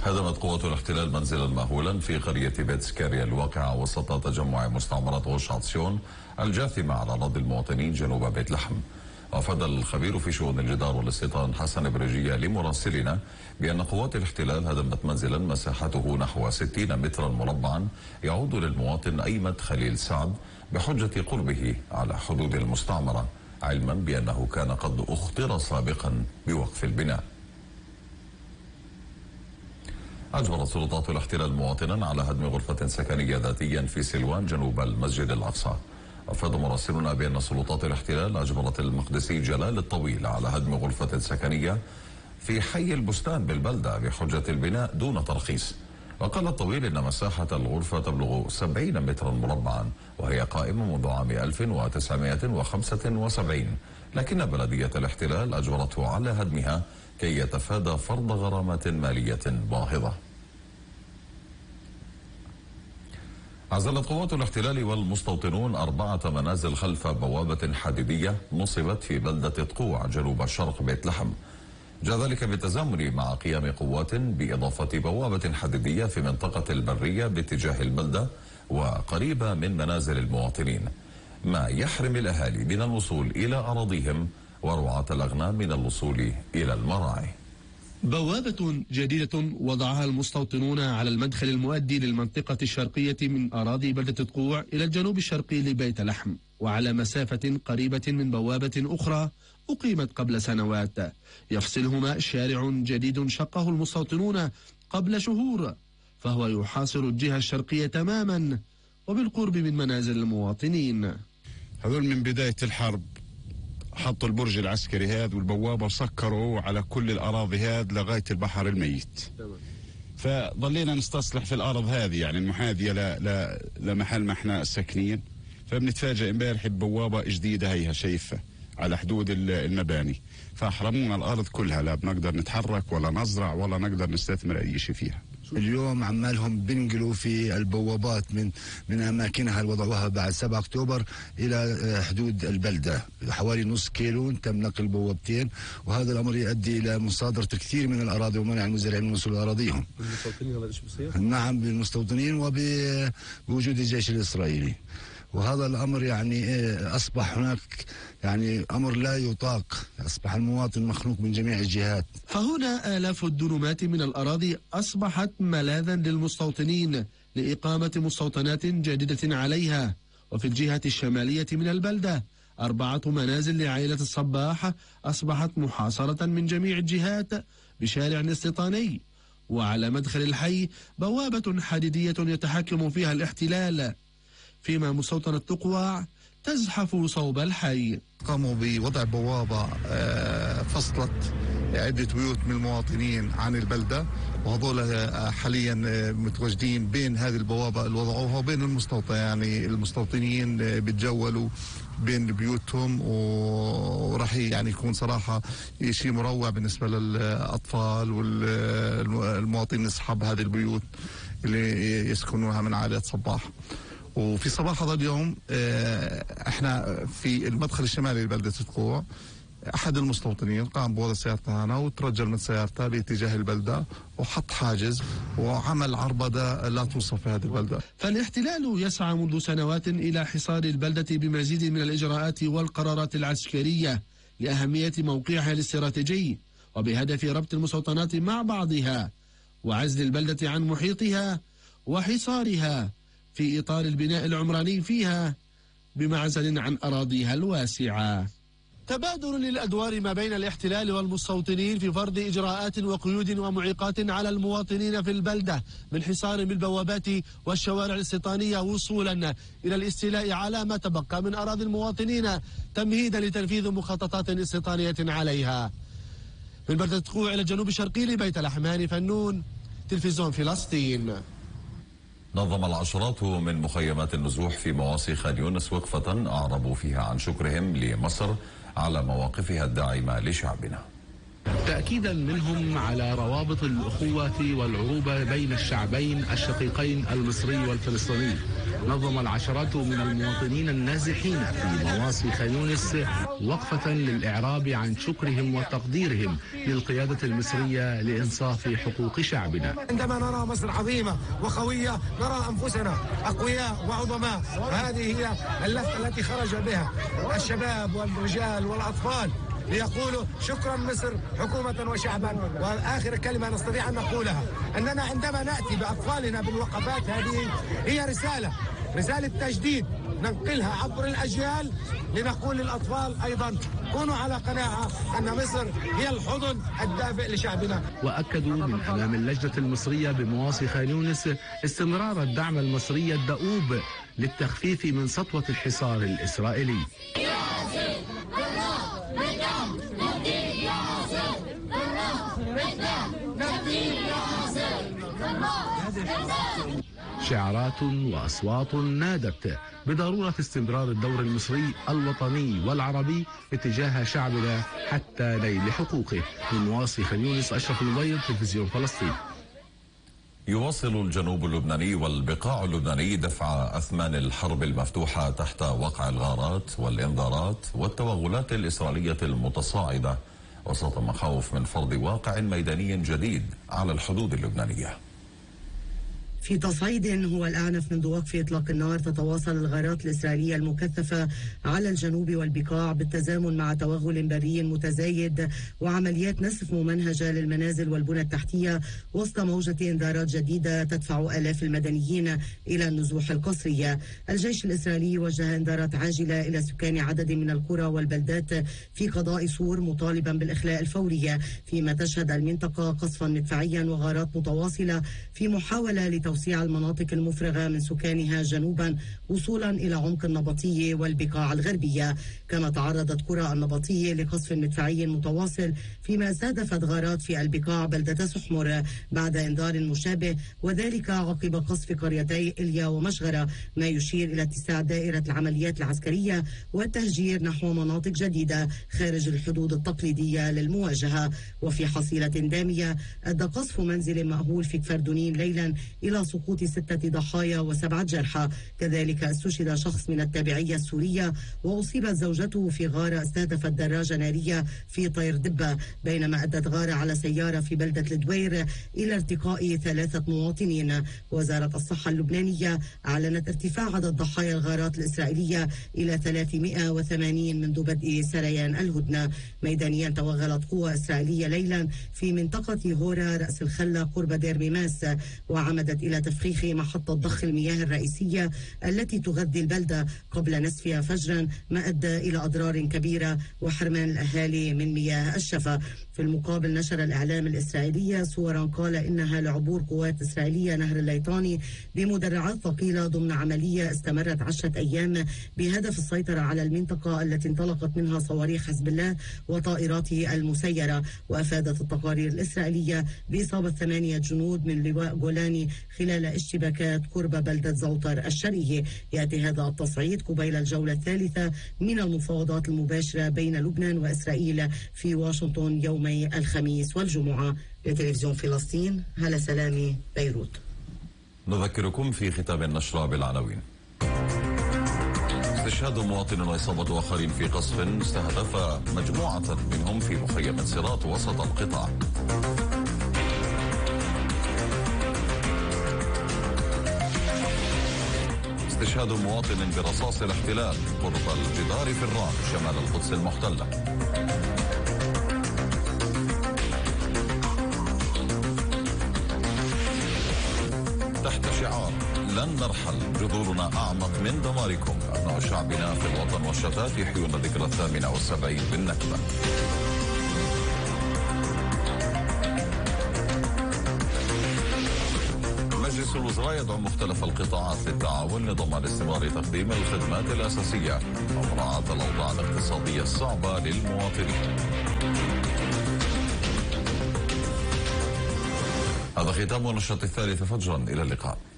هدمت قوات الاحتلال منزلا مأهولا في قرية بيتسكاريا الواقعة وسط تجمع مستعمرة غوش عطسيون الجاثمة على أراضي المواطنين جنوب بيت لحم. أفاد الخبير في شؤون الجدار والاستيطان حسن برجية لمراسلنا بأن قوات الاحتلال هدمت منزلا مساحته نحو 60 مترا مربعا يعود للمواطن أيمد خليل سعد بحجة قربه على حدود المستعمرة، علما بأنه كان قد أخطر سابقا بوقف البناء. أجبرت سلطات الاحتلال مواطنا على هدم غرفة سكنية ذاتيا في سلوان جنوب المسجد الأقصى. أفاد مراسلنا بأن سلطات الاحتلال أجبرت المقدسي جلال الطويل على هدم غرفة سكنية في حي البستان بالبلدة بحجة البناء دون ترخيص. وقال الطويل إن مساحة الغرفة تبلغ 70 مترا مربعا وهي قائمة منذ عام 1975، لكن بلدية الاحتلال أجبرته على هدمها كي يتفادى فرض غرامات مالية باهظة. عزلت قوات الاحتلال والمستوطنون 4 منازل خلف بوابة حديدية نصبت في بلدة تقوع جنوب شرق بيت لحم، جاء ذلك بالتزامن مع قيام قوات بإضافة بوابة حديدية في منطقة البرية باتجاه البلدة وقريبة من منازل المواطنين، ما يحرم الأهالي من الوصول إلى أراضيهم ورعاة الأغنام من الوصول إلى المراعي. بوابة جديدة وضعها المستوطنون على المدخل المؤدي للمنطقة الشرقية من أراضي بلدة تقوع إلى الجنوب الشرقي لبيت لحم، وعلى مسافة قريبة من بوابة أخرى أقيمت قبل سنوات يفصلهما شارع جديد شقه المستوطنون قبل شهور، فهو يحاصر الجهة الشرقية تماما وبالقرب من منازل المواطنين. هذول من بداية الحرب حطوا البرج العسكري هذا والبوابة وسكروا على كل الأراضي هذه لغاية البحر الميت. فضلينا نستصلح في الأرض هذه يعني المحاذية لمحل ما احنا ساكنين، فبنتفاجئ امبارح ببوابة جديدة هيها شايفة على حدود المباني، فأحرمونا الأرض كلها، لا بنقدر نتحرك ولا نزرع ولا نقدر نستثمر أي شيء فيها. اليوم عمالهم بنقلوا في البوابات من أماكنها اللي وضعوها بعد 7 أكتوبر إلى حدود البلدة، حوالي نص كيلو تم نقل بوابتين، وهذا الأمر يؤدي إلى مصادرة الكثير من الأراضي ومنع المزارعين من الوصول لأراضيهم. المستوطنين هذا ايش بصير؟ نعم، بالمستوطنين وبوجود الجيش الإسرائيلي، وهذا الأمر يعني أصبح هناك يعني أمر لا يطاق، أصبح المواطن مخنوق من جميع الجهات. فهنا آلاف الدنومات من الأراضي أصبحت ملاذا للمستوطنين لإقامة مستوطنات جديدة عليها. وفي الجهة الشمالية من البلدة 4 منازل لعائلة الصباح أصبحت محاصرة من جميع الجهات بشارع استيطاني، وعلى مدخل الحي بوابة حديدية يتحكم فيها الاحتلال، فيما مستوطنة تقوع تزحف صوب الحي. قاموا بوضع بوابة فصلت عدة بيوت من المواطنين عن البلدة، وهذول حاليا متواجدين بين هذه البوابة اللي وضعوها وبين المستوطن، يعني المستوطنين بيتجولوا بين بيوتهم، وراح يعني يكون صراحة شيء مروع بالنسبة للأطفال والمواطنين أصحاب هذه البيوت اللي يسكنوها من عائلة صباح. وفي صباح هذا اليوم احنا في المدخل الشمالي لبلدة تقوع احد المستوطنين قام بوضع سيارته هنا وترجل من سيارته باتجاه البلدة وحط حاجز وعمل عربدة لا توصف في هذه البلدة. فالاحتلال يسعى منذ سنوات إلى حصار البلدة بمزيد من الإجراءات والقرارات العسكرية لأهمية موقعها الاستراتيجي، وبهدف ربط المستوطنات مع بعضها وعزل البلدة عن محيطها وحصارها في إطار البناء العمراني فيها بمعزل عن أراضيها الواسعة. تبادل للأدوار ما بين الاحتلال والمستوطنين في فرض إجراءات وقيود ومعيقات على المواطنين في البلدة، من حصار بالبوابات والشوارع الاستيطانية وصولا إلى الاستيلاء على ما تبقى من أراضي المواطنين تمهيدا لتنفيذ مخططات استيطانية عليها. من بلدة تقوع إلى الجنوب الشرقي لبيت لحم، فنون، تلفزيون فلسطين. نظم العشرات من مخيمات النزوح في مواسي خان يونس وقفة أعربوا فيها عن شكرهم لمصر على مواقفها الداعمة لشعبنا، تأكيدا منهم على روابط الأخوة والعروبة بين الشعبين الشقيقين المصري والفلسطيني، نظم العشرات من المواطنين النازحين في مواصي خان يونس وقفة للإعراب عن شكرهم وتقديرهم للقيادة المصرية لإنصاف حقوق شعبنا. عندما نرى مصر عظيمة وقوية نرى أنفسنا أقوياء وعظماء، هذه هي اللفتة التي خرج بها الشباب والرجال والأطفال ليقولوا شكرا مصر حكومة وشعبا. وآخر كلمة نستطيع أن نقولها أننا عندما نأتي بأطفالنا بالوقفات هذه هي رسالة تجديد ننقلها عبر الأجيال، لنقول للأطفال أيضا كونوا على قناعة أن مصر هي الحضن الدافئ لشعبنا. وأكدوا من أمام اللجنة المصرية بمواصي خان يونس استمرار الدعم المصري الدؤوب للتخفيف من سطوة الحصار الإسرائيلي. شعارات وأصوات نادت بضرورة استمرار الدور المصري الوطني والعربي اتجاه شعبنا حتى نيل حقوقه. من مواصي خان يونس، أشرف البيض، تلفزيون فلسطين. يواصل الجنوب اللبناني والبقاع اللبناني دفع أثمان الحرب المفتوحة تحت وقع الغارات والإنذارات والتوغلات الإسرائيلية المتصاعدة وسط مخاوف من فرض واقع ميداني جديد على الحدود اللبنانية. في تصعيد هو الأعنف منذ وقف إطلاق النار، تتواصل الغارات الإسرائيلية المكثفة على الجنوب والبقاع بالتزامن مع توغل بري متزايد وعمليات نسف ممنهجة للمنازل والبنى التحتية وسط موجة إنذارات جديدة تدفع آلاف المدنيين إلى النزوح القسرية. الجيش الإسرائيلي وجه إنذارات عاجلة إلى سكان عدد من القرى والبلدات في قضاء سور مطالبا بالإخلاء الفوري، فيما تشهد المنطقة قصفا مدفعيا وغارات متواصلة في محاولة لتوسيع المناطق المفرغة من سكانها جنوبا وصولا إلى عمق النبطية والبقاع الغربية. كما تعرضت قرى النبطية لقصف مدفعي متواصل، فيما استهدفت غارات في البقاع بلدة سحمر بعد إنذار مشابه، وذلك عقب قصف قريتي إليا ومشغرة، ما يشير إلى اتساع دائرة العمليات العسكرية والتهجير نحو مناطق جديدة خارج الحدود التقليدية للمواجهة. وفي حصيلة دامية أدى قصف منزل مأهول في كفر دونين ليلا إلى سقوط 6 ضحايا و7 جرحى. كذلك استشهد شخص من التابعية السورية وأصيبت زوجته في غارة استهدفت دراجة نارية في طير دبة، بينما أدت غارة على سيارة في بلدة الدوير إلى ارتقاء 3 مواطنين. وزارة الصحة اللبنانية أعلنت ارتفاع عدد ضحايا الغارات الإسرائيلية إلى 380 منذ بدء سريان الهدنة. ميدانيا توغلت قوى إسرائيلية ليلا في منطقة هورا رأس الخلة قرب دير ميماس، وعمدت إلى تفخيخ محطة ضخ المياه الرئيسية التي تغذي البلدة قبل نسفها فجرا، ما أدى إلى أضرار كبيرة وحرمان الأهالي من مياه الشفا. في المقابل نشر الإعلام الإسرائيلي صورا قال إنها لعبور قوات إسرائيلية نهر الليطاني بمدرعات ثقيلة ضمن عملية استمرت 10 أيام بهدف السيطرة على المنطقة التي انطلقت منها صواريخ حزب الله وطائراته المسيرة. وأفادت التقارير الإسرائيلية بإصابة 8 جنود من لواء جولاني خلال اشتباكات قرب بلدة زوطر الشرقية. يأتي هذا التصعيد قبيل الجولة الثالثة من المفاوضات المباشرة بين لبنان وإسرائيل في واشنطن يومي الخميس والجمعة. لتلفزيون فلسطين، هلا سلامي، بيروت. نذكركم في ختام النشرة بالعناوين. استشهاد مواطن وإصابة آخرين في قصف استهدف مجموعة منهم في مخيم سرات وسط القطاع. استشهاد مواطن برصاص الاحتلال قرب الجدار في الرام شمال القدس المحتلة. تحت شعار لن نرحل، جذورنا أعمق من دماركم، أبناء شعبنا في الوطن والشتات يحيون ذكرى 78 بالنكبة. مجلس الوزراء يدعو مختلف القطاعات للتعاون لضمان استمرار تقديم الخدمات الأساسية ومراعاة الأوضاع الاقتصادية الصعبة للمواطنين. هذا ختام النشرة الثالثة فجرا، إلى اللقاء.